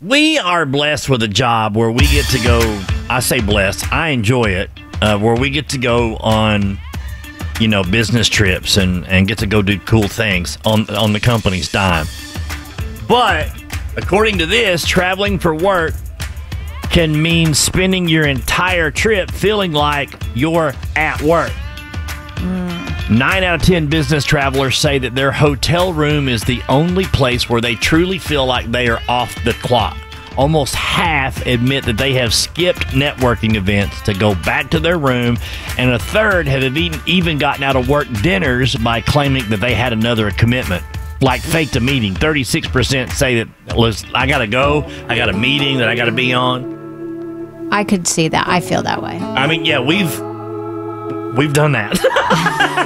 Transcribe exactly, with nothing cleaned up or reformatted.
We are blessed with a job where we get to go, I say blessed, I enjoy it, uh, where we get to go on, you know, business trips and, and get to go do cool things on, on the company's dime. But according to this, traveling for work can mean spending your entire trip feeling like you're at work. Nine out of ten business travelers say that their hotel room is the only place where they truly feel like they are off the clock. Almost half admit that they have skipped networking events to go back to their room, and a third have even, even gotten out of work dinners by claiming that they had another commitment. Like faked a meeting. thirty-six percent say that, listen, I got to go, I got a meeting that I got to be on. I could see that. I feel that way. I mean, yeah, we've we've done that.